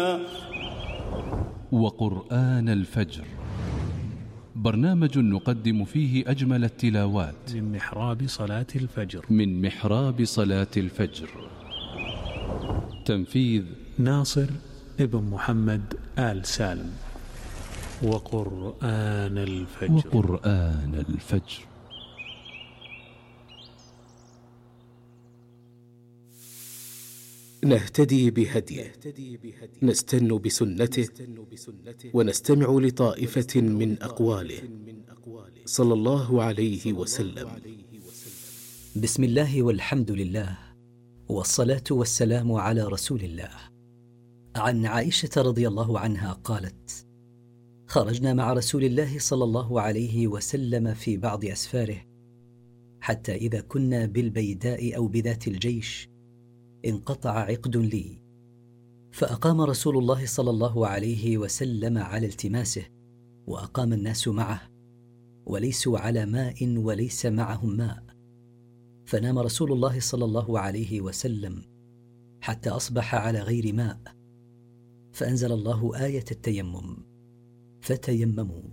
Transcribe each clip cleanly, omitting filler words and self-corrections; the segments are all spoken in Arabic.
وقرآن الفجر، برنامج نقدم فيه أجمل التلاوات من محراب صلاة الفجر. تنفيذ ناصر ابن محمد آل سالم. وقرآن الفجر. نهتدي بهديه، نستن بسنته، ونستمع لطائفة من أقواله صلى الله عليه وسلم. بسم الله والحمد لله، والصلاة والسلام على رسول الله. عن عائشة رضي الله عنها قالت: خرجنا مع رسول الله صلى الله عليه وسلم في بعض أسفاره، حتى إذا كنا بالبيداء أو بذات الجيش انقطع عقد لي، فأقام رسول الله صلى الله عليه وسلم على التماسه، وأقام الناس معه، وليسوا على ماء وليس معهم ماء، فنام رسول الله صلى الله عليه وسلم حتى أصبح على غير ماء، فأنزل الله آية التيمم: فتيمموا.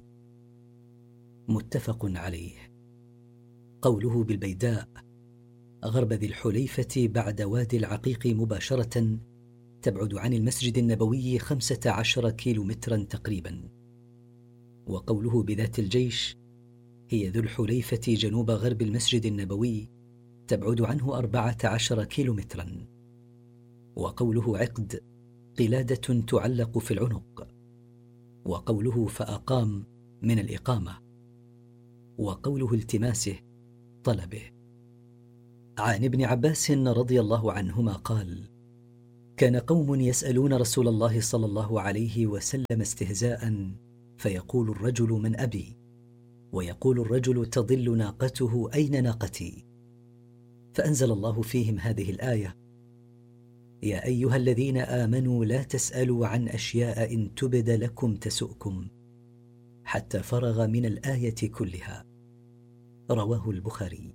متفق عليه. قوله بالبيداء غرب ذي الحليفة بعد وادي العقيق مباشرة، تبعد عن المسجد النبوي 15 كيلومترا تقريبا. وقوله بذات الجيش هي ذو الحليفة جنوب غرب المسجد النبوي، تبعد عنه 14 كيلومترا. وقوله عقد قلادة تعلق في العنق. وقوله فأقام من الإقامة. وقوله التماسه طلبه. عن ابن عباس رضي الله عنهما قال: كان قوم يسألون رسول الله صلى الله عليه وسلم استهزاء، فيقول الرجل: من أبي؟ ويقول الرجل: تضل ناقته، أين ناقتي؟ فأنزل الله فيهم هذه الآية: يا أيها الذين آمنوا لا تسألوا عن أشياء إن تبد لكم تسؤكم، حتى فرغ من الآية كلها. رواه البخاري.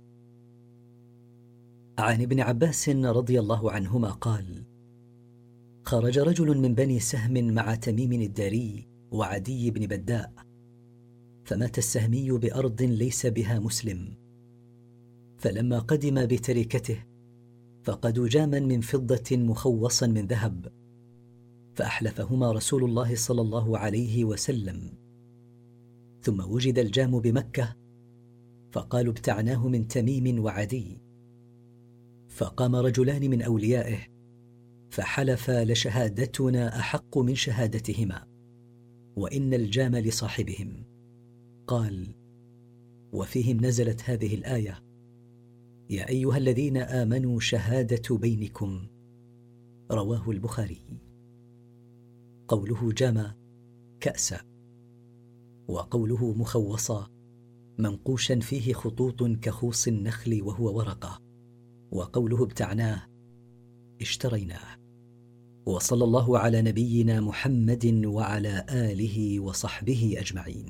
عن ابن عباس رضي الله عنهما قال: خرج رجل من بني سهم مع تميم الداري وعدي بن بداء، فمات السهمي بأرض ليس بها مسلم، فلما قدم بتركته فقدوا جاما من فضة مخوصا من ذهب، فأحلفهما رسول الله صلى الله عليه وسلم، ثم وجد الجام بمكة، فقالوا: ابتعناه من تميم وعدي. فقام رجلان من أوليائه فحلفا: لشهادتنا أحق من شهادتهما، وإن الجام لصاحبهم. قال: وفيهم نزلت هذه الآية: يا أيها الذين آمنوا شهادة بينكم. رواه البخاري. قوله جام كأسا، وقوله مخوصا منقوشا فيه خطوط كخوص النخل وهو ورقة. وقوله ابتعناه اشتريناه. وصلى الله على نبينا محمد وعلى آله وصحبه أجمعين.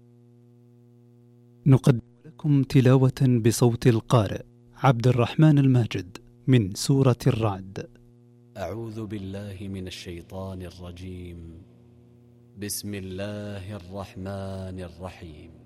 نقدم لكم تلاوة بصوت القارئ عبد الرحمن الماجد من سورة الرعد. أعوذ بالله من الشيطان الرجيم. بسم الله الرحمن الرحيم.